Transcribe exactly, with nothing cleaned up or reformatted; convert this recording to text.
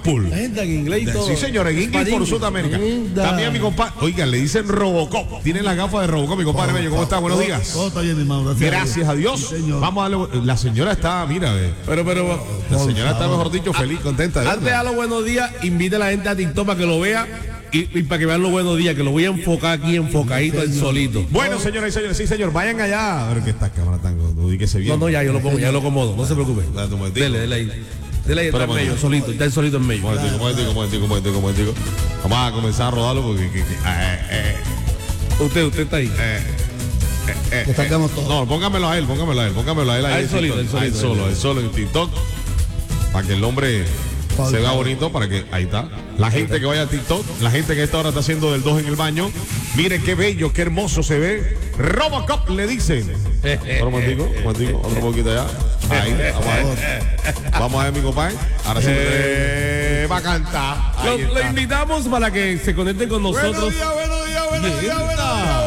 Pitbull. La gente en inglés y todo. Sí, señor, en inglés por Sudamérica. También mi compadre, oigan, le dicen Robocop. Tienen las gafas de Robocop, mi compadre Bello. ¿Cómo está? Buenos días. Todo está bien, hermano. Gracias, Gracias a Dios. Sí, Vamos a darle. La señora está, mira, ve. Pero, pero. La señora está, mejor dicho, feliz, contenta. de Antes de verla. dar los buenos días, invite a la gente a TikTok para que lo vea y, y para que vean los buenos días, que lo voy a enfocar aquí enfocadito en solito. Bueno, señoras y señores, sí, señor, vayan allá. A ver que estas cámaras están ubíquese bien. No, no, ya yo lo pongo, ya lo acomodo, no se preocupe. Dale un momentito. Dele, dele ahí. Dele ahí, está en medio, solito, está en solito en medio. Un momentico, un momentico, un momentico, un momentico, un momentico. Vamos a comenzar a rodarlo porque. que- que- eh, eh, Usted, usted está ahí. eh, eh, eh, Que saquemos todo. No, póngamelo a él, póngamelo a él, póngamelo a él. ahí A él en solito, TikTok. él A él solito, solo, él. él solo en TikTok. Para que el hombre Por se vea favor. bonito, para que. Ahí está. La gente que vaya a TikTok, la gente que a esta hora está haciendo del dos en el baño. Miren qué bello, qué hermoso se ve. Robocop le dicen. Otro momentico, un momentico, otro poquito allá. Ahí, vamos a ver. Vamos a ver, mi compadre. Ahora sí eh, va a cantar. Lo, Ahí lo está. invitamos para que se conecten con nosotros. Buenos días, buenos días, buenos días, buenos días.